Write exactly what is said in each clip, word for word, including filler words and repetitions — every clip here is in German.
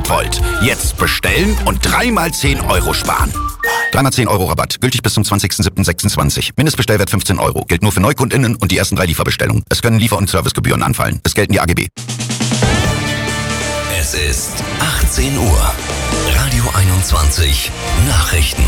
nicht wollt. Jetzt bestellen und dreimal zehn Euro sparen. Dreimal zehn Euro Rabatt. Gültig bis zum zwanzigster siebter sechsundzwanzig. Mindestbestellwert fünfzehn Euro. Gilt nur für NeukundInnen und die ersten drei Lieferbestellungen. Es können Liefer- und Servicegebühren anfallen. Es gelten die A G B. Es ist achtzehn Uhr. Radio einundzwanzig. Nachrichten.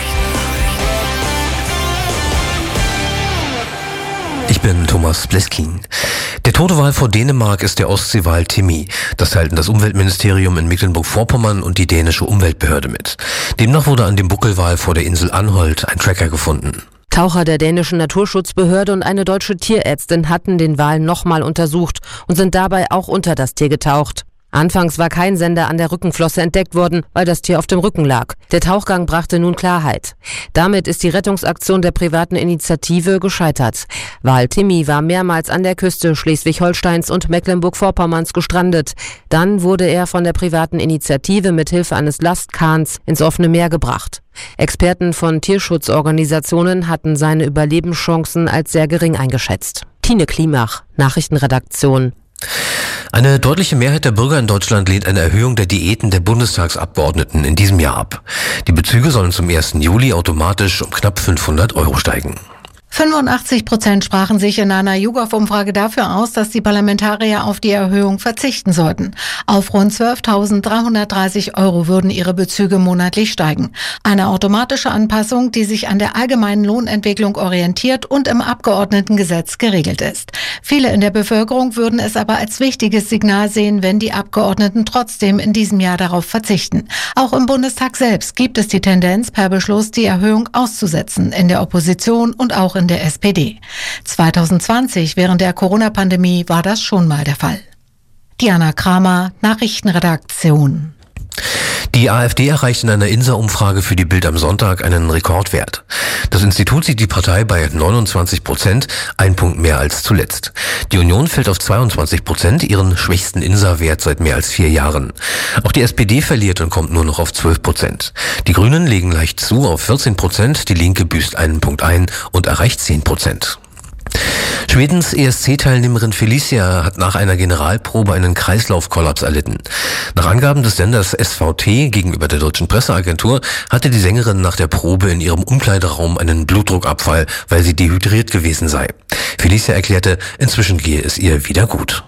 Ich bin Thomas Bleskin. Der tote Wal vor Dänemark ist der Ostseewal Timmy. Das teilten das Umweltministerium in Mecklenburg-Vorpommern und die dänische Umweltbehörde mit. Demnach wurde an dem Buckelwal vor der Insel Anholt ein Tracker gefunden. Taucher der dänischen Naturschutzbehörde und eine deutsche Tierärztin hatten den Wal nochmal untersucht und sind dabei auch unter das Tier getaucht. Anfangs war kein Sender an der Rückenflosse entdeckt worden, weil das Tier auf dem Rücken lag. Der Tauchgang brachte nun Klarheit. Damit ist die Rettungsaktion der privaten Initiative gescheitert. Wal Timmy war mehrmals an der Küste Schleswig-Holsteins und Mecklenburg-Vorpommerns gestrandet. Dann wurde er von der privaten Initiative mit Hilfe eines Lastkahns ins offene Meer gebracht. Experten von Tierschutzorganisationen hatten seine Überlebenschancen als sehr gering eingeschätzt. Tine Klimach, Nachrichtenredaktion. Eine deutliche Mehrheit der Bürger in Deutschland lehnt eine Erhöhung der Diäten der Bundestagsabgeordneten in diesem Jahr ab. Die Bezüge sollen zum ersten Juli automatisch um knapp fünfhundert Euro steigen. fünfundachtzig Prozent sprachen sich in einer YouGov-Umfrage dafür aus, dass die Parlamentarier auf die Erhöhung verzichten sollten. Auf rund zwölftausenddreihundertdreißig Euro würden ihre Bezüge monatlich steigen. Eine automatische Anpassung, die sich an der allgemeinen Lohnentwicklung orientiert und im Abgeordnetengesetz geregelt ist. Viele in der Bevölkerung würden es aber als wichtiges Signal sehen, wenn die Abgeordneten trotzdem in diesem Jahr darauf verzichten. Auch im Bundestag selbst gibt es die Tendenz, per Beschluss die Erhöhung auszusetzen, in der Opposition und auch in der S P D. zwanzig zwanzig, während der Corona-Pandemie, war das schon mal der Fall. Diana Kramer, Nachrichtenredaktion. Die AfD erreicht in einer Insa-Umfrage für die Bild am Sonntag einen Rekordwert. Das Institut sieht die Partei bei neunundzwanzig Prozent, ein Punkt mehr als zuletzt. Die Union fällt auf zweiundzwanzig Prozent, ihren schwächsten Insa-Wert seit mehr als vier Jahren. Auch die S P D verliert und kommt nur noch auf zwölf Prozent. Die Grünen legen leicht zu auf vierzehn Prozent, die Linke büßt einen Punkt ein und erreicht zehn Prozent. Schwedens E S C-Teilnehmerin Felicia hat nach einer Generalprobe einen Kreislaufkollaps erlitten. Nach Angaben des Senders S V T gegenüber der deutschen Presseagentur hatte die Sängerin nach der Probe in ihrem Umkleideraum einen Blutdruckabfall, weil sie dehydriert gewesen sei. Felicia erklärte, inzwischen gehe es ihr wieder gut.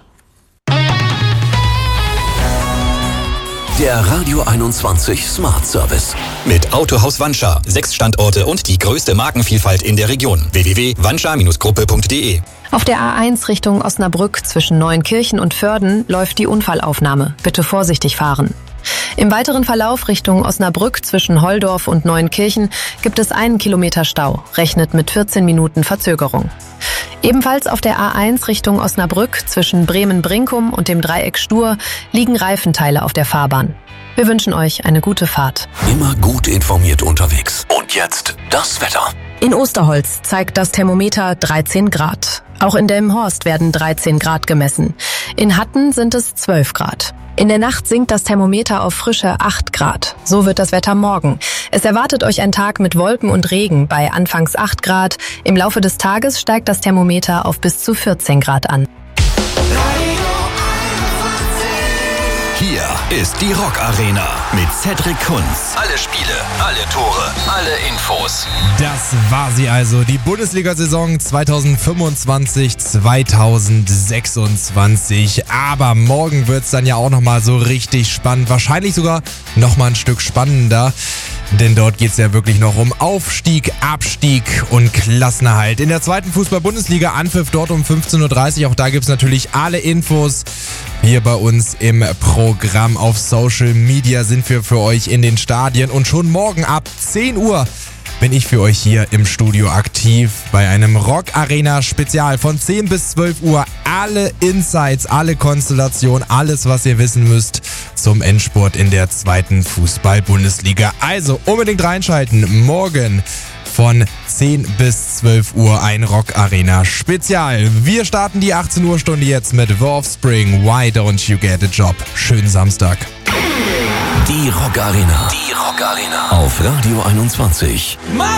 Der Radio einundzwanzig Smart Service. Mit Autohaus Wanscha. Sechs Standorte und die größte Markenvielfalt in der Region. w w w punkt wanscha Gruppe punkt d e. Auf der A eins Richtung Osnabrück zwischen Neuenkirchen und Vörden läuft die Unfallaufnahme. Bitte vorsichtig fahren. Im weiteren Verlauf Richtung Osnabrück zwischen Holdorf und Neuenkirchen gibt es einen Kilometer Stau. Rechnet mit vierzehn Minuten Verzögerung. Ebenfalls auf der A eins Richtung Osnabrück zwischen Bremen-Brinkum und dem Dreieck Stur liegen Reifenteile auf der Fahrbahn. Wir wünschen euch eine gute Fahrt. Immer gut informiert unterwegs. Und jetzt das Wetter. In Osterholz zeigt das Thermometer dreizehn Grad. Auch in Delmenhorst werden dreizehn Grad gemessen. In Hatten sind es zwölf Grad. In der Nacht sinkt das Thermometer auf frische acht Grad. So wird das Wetter morgen. Es erwartet euch ein Tag mit Wolken und Regen bei anfangs acht Grad. Im Laufe des Tages steigt das Thermometer auf bis zu vierzehn Grad an. Hier ist die Rock Arena mit Cedric Kunz. Alle Spiele, alle Tore, alle Infos. Das war sie also, die Bundesliga-Saison zweitausendfünfundzwanzig zweitausendsechsundzwanzig. Aber morgen wird's dann ja auch nochmal so richtig spannend. Wahrscheinlich sogar nochmal ein Stück spannender. Denn dort geht's ja wirklich noch um Aufstieg, Abstieg und Klassenerhalt. In der zweiten Fußball-Bundesliga, Anpfiff dort um fünfzehn Uhr dreißig. Auch da gibt's natürlich alle Infos. Hier bei uns im Programm auf Social Media sind wir für euch in den Stadien. Und schon morgen ab zehn Uhr bin ich für euch hier im Studio aktiv bei einem Rock Arena Spezial von zehn bis zwölf Uhr. Alle Insights, alle Konstellationen, alles, was ihr wissen müsst zum Endspurt in der zweiten Fußball-Bundesliga. Also unbedingt reinschalten. Morgen von zehn bis zwölf Uhr ein Rock Arena Spezial. Wir starten die achtzehn Uhr Stunde jetzt mit The Offspring. Why don't you get a job? Schönen Samstag. Die Rock Arena. Die Rock Arena. Auf Radio einundzwanzig.